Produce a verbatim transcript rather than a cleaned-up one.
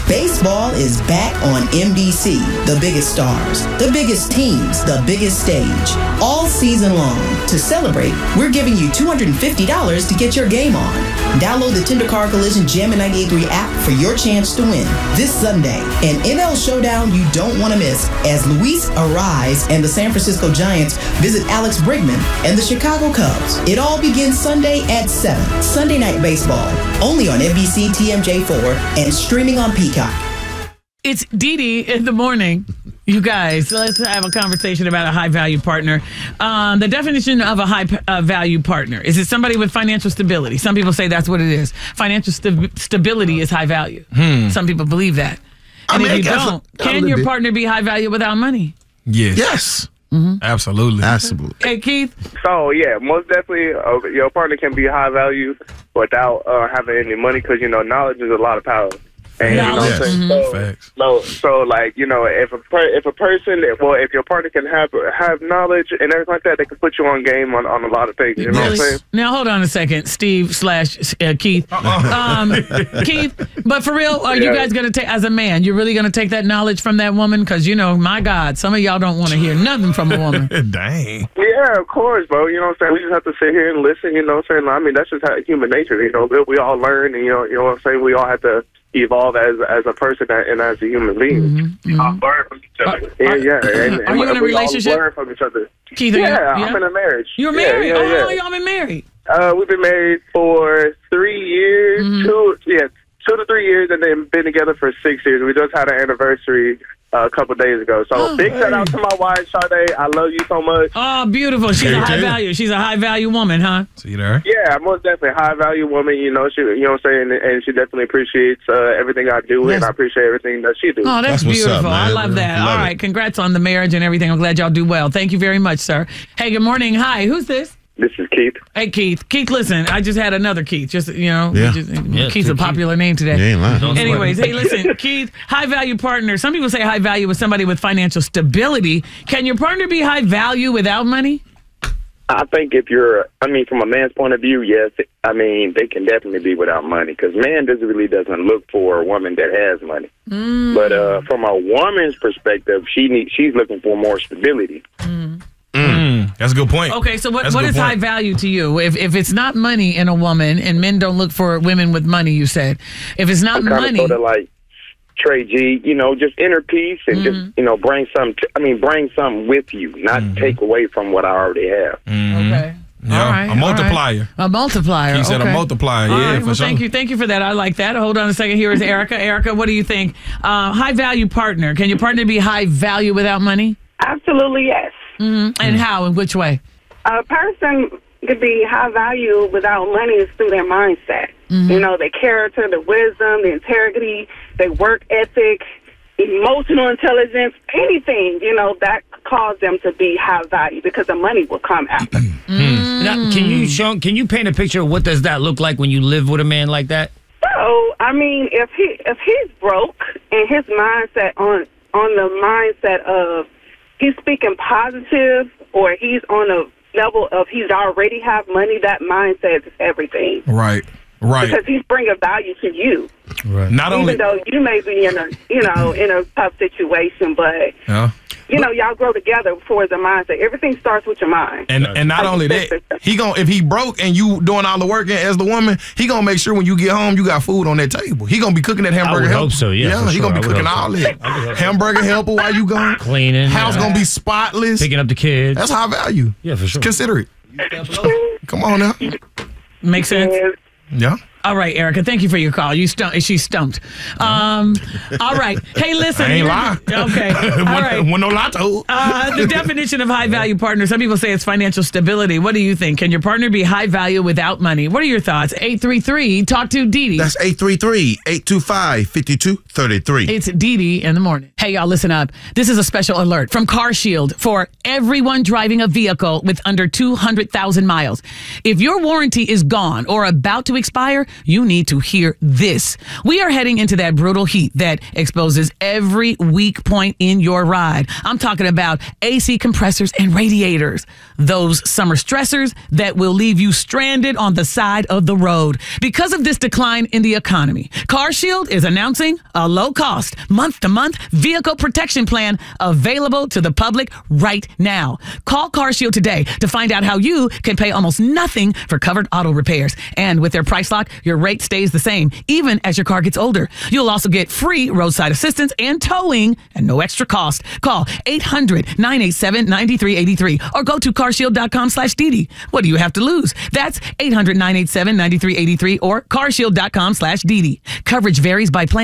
Baseball is back on N B C. The biggest stars, the biggest teams, the biggest stage. All season long. To celebrate, we're giving you two hundred fifty dollars to get your game on. Download the Tender Car Collision Jammin' ninety-eight point three app for your chance to win. This Sunday, an N L showdown you don't want to miss as Luis Arise and the San Francisco Giants visit Alex Bregman and the Chicago Cubs. It all begins Sunday at seven. Sunday Night Baseball. Only on N B C T M J four and streaming on Peacock. It's Dee Dee in the morning. You guys, let's have a conversation about a high-value partner. Um, the definition of a high-value partner, is it somebody with financial stability? Some people say that's what it is. Financial st- stability is high value. Hmm. Some people believe that. And I mean, if you don't, a, can your bit. partner be high value without money? Yes. Yes. Mm-hmm. Absolutely. Absolutely. Hey, Keith? So, yeah, most definitely uh, your partner can be high value without uh, having any money because, you know, knowledge is a lot of power. And, you know what I'm saying? So, Facts. so, so, like, you know, if a per, if a person, well, if your partner can have have knowledge and everything like that, they can put you on game on, on a lot of things. You know really? what I'm saying? Now, hold on a second, Steve slash uh, Keith. Um, Keith, but for real, are yeah. you guys going to take, as a man, you're really going to take that knowledge from that woman? Because, you know, my God, some of y'all don't want to hear nothing from a woman. Dang. Yeah, of course, bro. You know what I'm saying? We just have to sit here and listen, you know what I'm saying? I mean, that's just how human nature, you know. We all learn, and, you know, you know what I'm saying? We all have to evolve as as a person and as a human being. Mm-hmm, mm-hmm. learn from each other. Uh, yeah, yeah. And, are and you in a relationship? Learn from each other. Keith, yeah, yeah, I'm in a marriage. You're married? Yeah, yeah, oh, yeah. y'all been married? Uh, we've been married for three years. Mm-hmm. Two, yeah, two to three years, and then been together for six years. We just had an anniversary Uh, a couple days ago. So oh, big hey. shout out to my wife, Sade. I love you so much. Oh, beautiful. She's a high value. She's a high value woman, huh? See there? Yeah, most definitely a high value woman. You know, she, you know what I'm saying? And she definitely appreciates uh, everything I do, that's, and I appreciate everything that she does. Oh, that's, that's beautiful. Up, I love that. Love All right. It. Congrats on the marriage and everything. I'm glad y'all do well. Thank you very much, sir. Hey, good morning. Hi. Who's this? This is Keith. Hey, Keith. Keith, listen, I just had another Keith. Just, you know, yeah. just, yeah, Keith's a popular Keith. name today. You ain't lying. Anyways, hey, listen, Keith, high value partner. Some people say high value with somebody with financial stability. Can your partner be high value without money? I think if you're, I mean, from a man's point of view, yes. I mean, they can definitely be without money because man doesn't really doesn't look for a woman that has money. Mm. But uh, from a woman's perspective, she needs, she's looking for more stability. Mm. Mm, that's a good point. Okay, so what, that's what is point. high value to you? If if it's not money in a woman, and men don't look for women with money, you said. If it's not I'm money, sort of like Trey G, you know, just inner peace and mm-hmm. just you know bring some. T- I mean, bring something with you, not mm-hmm. take away from what I already have. Mm-hmm. Okay. Yeah, all right, a multiplier. Right. A multiplier. He said okay. a multiplier. All yeah, right, for well, sure. Thank you, thank you for that. I like that. Hold on a second. Here is Erica. Erica, what do you think? Uh, high value partner. Can your partner be high value without money? Absolutely, yes. Mm-hmm. And mm. how? In which way? A person could be high value without money is through their mindset. Mm-hmm. You know, their character, their wisdom, their integrity, their work ethic, emotional intelligence, anything, you know, that caused them to be high value because the money will come after. Mm. Now, can you show, can you paint a picture of what does that look like when you live with a man like that? So, I mean, if he if he's broke and his mindset on on the mindset of he's speaking positive or he's on a level of he's already have money, that mindset is everything. Right, right. Because he's bringing value to you. Right. Not Even only though you may be in a you know in a tough situation, but yeah. you know y'all grow together before the mindset. Everything starts with your mind. And and not only that, he gon' if he broke and you doing all the work as the woman, he gonna make sure when you get home you got food on that table. He gonna be cooking that hamburger I would helper. hope so, yeah. Yeah, he sure. gonna be I would cooking hope all so. that. Hamburger helper while you gone. Cleaning. House yeah. gonna be spotless. Picking up the kids. That's high value. Yeah, for sure. Consider it. Come on now. Makes sense? Yeah. All right, Erica, thank you for your call. You stumped. She's stumped. Um, all right. Hey, listen. I ain't lying. Okay. All right. One no lotto. Uh, the definition of high value partner. Some people say it's financial stability. What do you think? Can your partner be high value without money? What are your thoughts? eight three three talk to Dee Dee. That's eight three three, eight two five, five two three three. It's Dee Dee in the morning. Hey, y'all, listen up. This is a special alert from CarShield for everyone driving a vehicle with under two hundred thousand miles. If your warranty is gone or about to expire, you need to hear this. We are heading into that brutal heat that exposes every weak point in your ride. I'm talking about A C compressors and radiators. Those summer stressors that will leave you stranded on the side of the road. Because of this decline in the economy, CarShield is announcing a low-cost, month-to-month vehicle protection plan available to the public right now. Call CarShield today to find out how you can pay almost nothing for covered auto repairs. And with their price lock, your rate stays the same, even as your car gets older. You'll also get free roadside assistance and towing and no extra cost. Call eight hundred, nine eight seven, nine three eight three or go to carshield.com slash Didi. What do you have to lose? That's eight hundred, nine eight seven, nine three eight three or carshield.com slash Didi. Coverage varies by plan.